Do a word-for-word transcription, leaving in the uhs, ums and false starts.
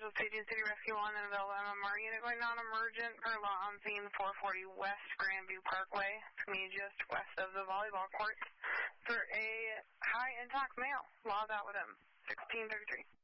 Marshall City and City Rescue one and Belleville M M R unit going non-emergent per law on scene four forty West Grandview Parkway. It's me just west of the volleyball court for a high intact male. Log out with him. sixteen thirty-three.